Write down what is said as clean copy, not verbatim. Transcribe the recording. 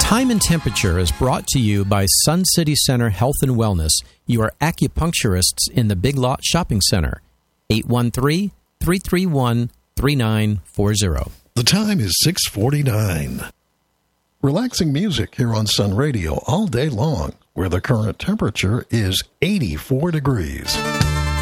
Time and Temperature is brought to you by Sun City Center Health and Wellness, your acupuncturists in the Big Lot Shopping Center. 813-331-3940. The time is 6:49. Relaxing music here on Sun Radio all day long, where the current temperature is 84 degrees.